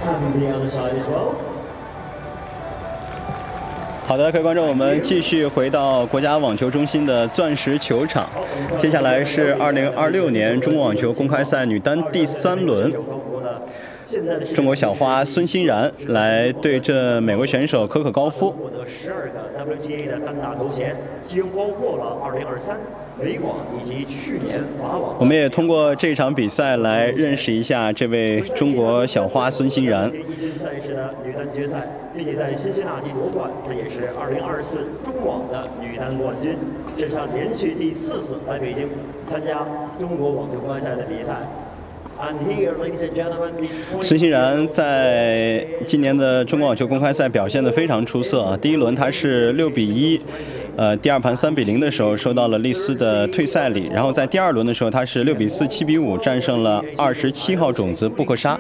好的，各位观众，我们继续回到国家网球中心的钻石球场。接下来是2026年中国网球公开赛女单第3轮，中国小花孙欣然来对阵美国选手可可高夫。 获得12个 WTA 的单打头衔，其中包括了2023美网以及去年法网。 我们也通过这场比赛来认识一下这位中国小花孙欣然。 一线赛事的女单决赛，并且在辛辛那提夺冠，她也是2024中网的女单冠军，这是她连续第4次来北京参加中国网球公开赛的比赛。 孙欣然在今年的中国网球公开赛表现得非常出色啊！第一轮她是6比1，第二盘3比0的时候收到了丽丝的退赛礼，然后在第2轮的时候她是6比4、7比5战胜了27号种子布克莎。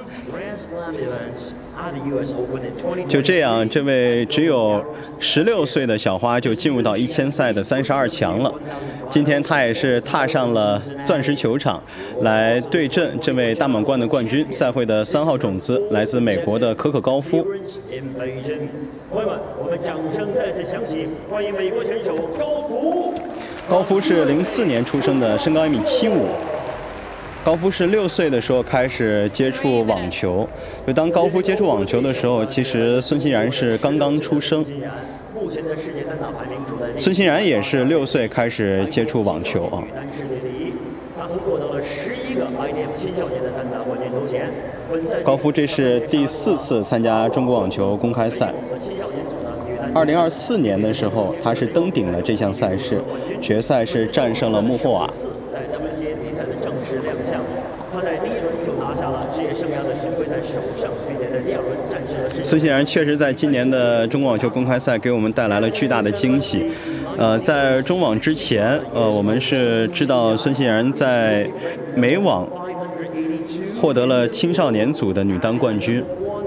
就这样，这位只有16岁的小花就进入到1000赛的32强了。今天她也是踏上了钻石球场，来对阵这位大满贯的冠军，赛会的3号种子，来自美国的可可高夫。 朋友们，我们掌声再次响起，欢迎美国选手高夫。 高夫是04年出生的，身高1.75米。高夫是6岁的时候开始接触网球，就当高夫接触网球的时候，其实孙欣然是刚刚出生。孙欣然也是6岁开始接触网球啊。 他曾获得了11个 ITF 青少年的单打冠军头衔。 高夫这是第4次参加中国网球公开赛。2024年的时候，他是登顶了这项赛事，决赛是战胜了穆霍瓦。 他在第1轮就拿下了职业生涯的巡回赛首胜，并且在第2轮战胜了。 孙欣然确实在今年的中国网球公开赛给我们带来了巨大的惊喜。在中网之前，我们是知道孙欣然在美网获得了青少年组的女单冠军，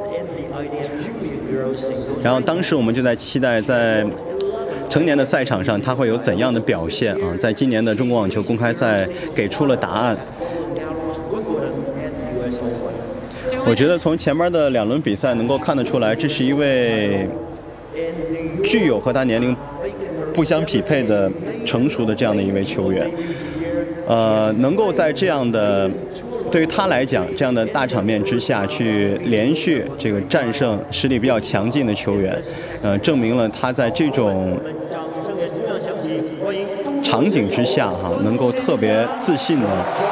然后当时我们就在期待在成年的赛场上他会有怎样的表现啊？在今年的中国网球公开赛给出了答案。我觉得从前面的2轮比赛能够看得出来，这是一位具有和他年龄不相匹配的成熟的这样的一位球员。能够在这样的对于他来讲这样的大场面之下去连续这个战胜实力比较强劲的球员，证明了他在这种场景之下能够特别自信的